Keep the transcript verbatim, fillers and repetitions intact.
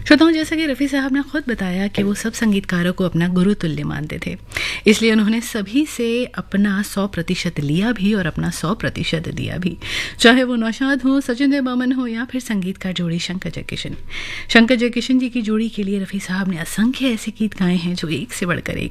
श्रोताओं, जैसा कि रफ़ी साहब ने खुद बताया कि वो सब संगीतकारों को अपना गुरु तुल्य मानते थे, इसलिए उन्होंने सभी से अपना सौ प्रतिशत लिया भी और अपना सौ प्रतिशत दिया भी। चाहे वो नौशाद हो, सचिन देव बर्मन हो या फिर संगीतकार जोड़ी शंकर जयकिशन। शंकर जयकिशन जी की जोड़ी के लिए रफ़ी साहब ने असंख्य ऐसे गीत गाए हैं जो एक से बढ़कर एक